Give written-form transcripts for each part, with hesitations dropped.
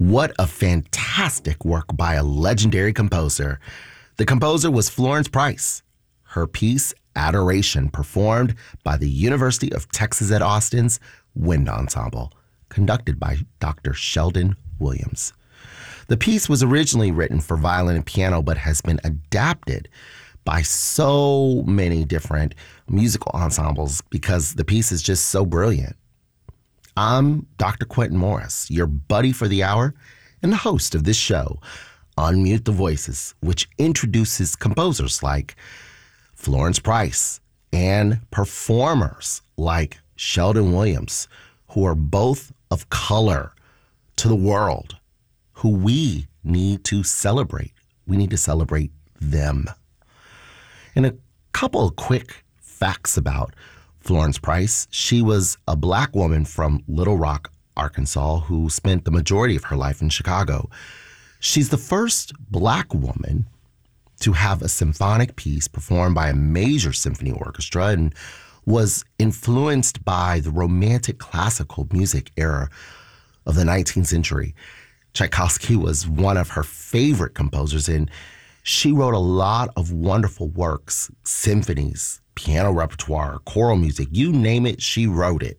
What a fantastic work by a legendary composer. The composer was Florence Price. Her piece, Adoration, performed by the University of Texas at Austin's Wind Ensemble, conducted by Dr. Sheldon Williams. The piece was originally written for violin and piano, but has been adapted by so many different musical ensembles because the piece is just so brilliant. I'm Dr. Quentin Morris, your buddy for the hour and the host of this show, Unmute the Voices, which introduces composers like Florence Price and performers like Sheldon Williams, who are both of color to the world, who we need to celebrate. We need to celebrate them. And a couple of quick facts about Florence Price. She was a Black woman from Little Rock, Arkansas, who spent the majority of her life in Chicago. She's the first Black woman to have a symphonic piece performed by a major symphony orchestra and was influenced by the Romantic classical music era of the 19th century. Tchaikovsky was one of her favorite composers, and she wrote a lot of wonderful works, symphonies, piano repertoire, choral music, you name it, she wrote it.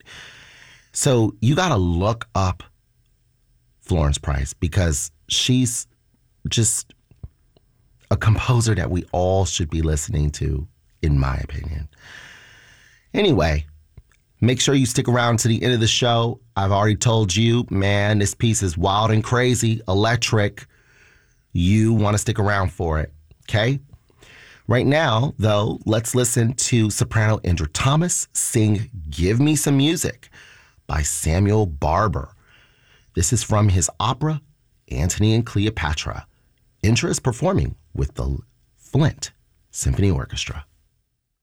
So you got to look up Florence Price because she's just a composer that we all should be listening to, in my opinion. Anyway, make sure you stick around to the end of the show. I've already told you, man, this piece is wild and crazy, electric. You want to stick around for it, okay? Right now, though, let's listen to soprano Indra Thomas sing Give Me Some Music by Samuel Barber. This is from his opera, Antony and Cleopatra. Indra is performing with the Flint Symphony Orchestra.